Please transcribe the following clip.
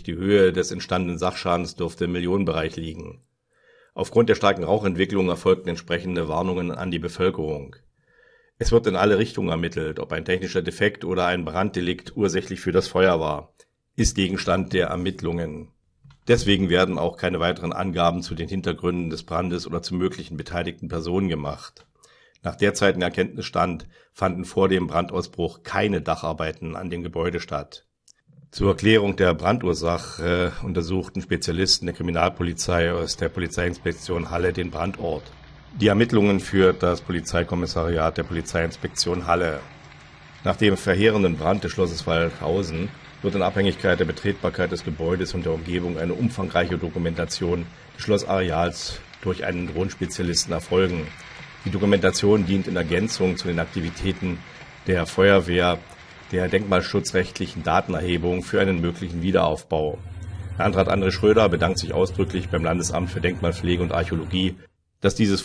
Die Höhe des entstandenen Sachschadens dürfte im Millionenbereich liegen. Aufgrund der starken Rauchentwicklung erfolgten entsprechende Warnungen an die Bevölkerung. Es wird in alle Richtungen ermittelt, ob ein technischer Defekt oder ein Branddelikt ursächlich für das Feuer war, ist Gegenstand der Ermittlungen. Deswegen werden auch keine weiteren Angaben zu den Hintergründen des Brandes oder zu möglichen beteiligten Personen gemacht. Nach derzeitigem Erkenntnisstand fanden vor dem Brandausbruch keine Dacharbeiten an dem Gebäude statt. Zur Erklärung der Brandursache untersuchten Spezialisten der Kriminalpolizei aus der Polizeiinspektion Halle den Brandort. Die Ermittlungen führt das Polizeikommissariat der Polizeiinspektion Halle. Nach dem verheerenden Brand des Schlosses Waldhausen wird in Abhängigkeit der Betretbarkeit des Gebäudes und der Umgebung eine umfangreiche Dokumentation des Schlossareals durch einen Drohnenspezialisten erfolgen. Die Dokumentation dient in Ergänzung zu den Aktivitäten der Feuerwehr der denkmalschutzrechtlichen Datenerhebung für einen möglichen Wiederaufbau. Landrat André Schröder bedankt sich ausdrücklich beim Landesamt für Denkmalpflege und Archäologie, dass dieses